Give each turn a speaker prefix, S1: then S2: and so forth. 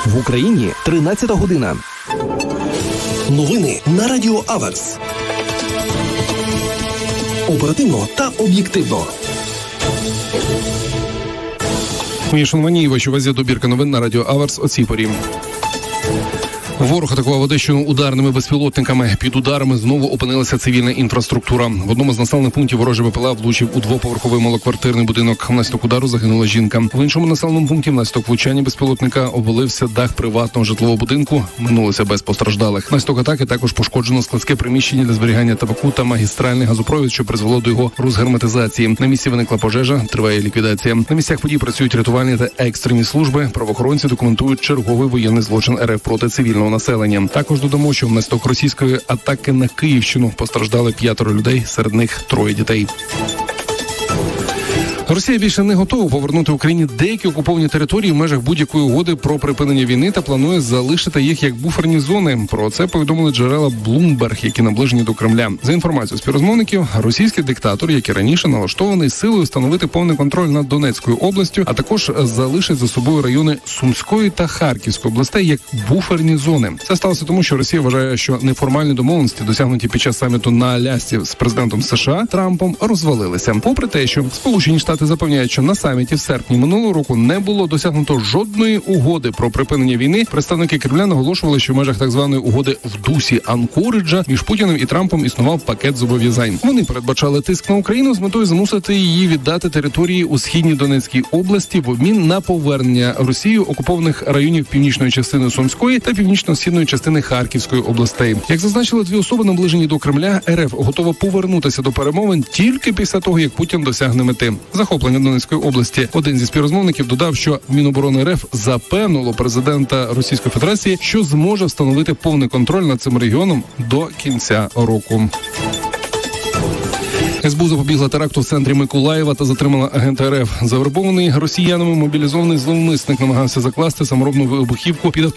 S1: В Україні 13 година. Новини на Радіо Аверс. Оперативно та об'єктивно.
S2: Мої шановані, вашій увазі добірка новин на Радіо Аверс о цій порі. Ворог атакував Одещину ударними безпілотниками. Під ударами знову опинилася цивільна інфраструктура. В одному з населених пунктів ворожий БПЛА влучив у двоповерховий малоквартирний будинок. Внаслідок удару загинула жінка. В іншому населеному пункті внаслідок влучання безпілотника обвалився дах приватного житлового будинку. Минулося без постраждалих. Внаслідок атаки також пошкоджено складське приміщення для зберігання табаку та магістральний газопровід, що призвело до його розгерметизації. На місці виникла пожежа, триває ліквідація. На місцях подій працюють рятувальні та екстрені служби. Правоохоронці документують черговий воєнний злочин РФ проти цивільного населення. Також додамо, що внаслідок російської атаки на Київщину постраждали 5 людей, серед них 3 дітей. Росія більше не готова повернути Україні деякі окуповані території в межах будь-якої угоди про припинення війни та планує залишити їх як буферні зони. Про це повідомили джерела Bloomberg, які наближені до Кремля. За інформацією співрозмовників, російський диктатор, як і раніше, налаштований силою встановити повний контроль над Донецькою областю, а також залишить за собою райони Сумської та Харківської областей як буферні зони. Це сталося тому, що Росія вважає, що неформальні домовленості, досягнуті під час саміту на Алясці з президентом США Трампом, розвалилися. Попри те, що Сполучені Штати запевняють, що на саміті в серпні минулого року не було досягнуто жодної угоди про припинення війни, представники Кремля наголошували, що в межах так званої угоди в дусі Анкориджа між Путіним і Трампом існував пакет зобов'язань. Вони передбачали тиск на Україну з метою змусити її віддати території у східній Донецькій області в обмін на повернення Росією окупованих районів північної частини Сумської та північно-східної частини Харківської областей. Як зазначили дві особи, наближені до Кремля, РФ готова повернутися до перемовин тільки після того, як Путін досягне мети. Захоплення Донецької області. Один зі співрозмовників додав, що Міноборони РФ запевнило президента Російської Федерації, що зможе встановити повний контроль над цим регіоном до кінця року. СБУ запобігла теракту в центрі Миколаєва та затримала агента РФ. Завербований росіянами мобілізований зловмисник намагався закласти саморобну вибухівку під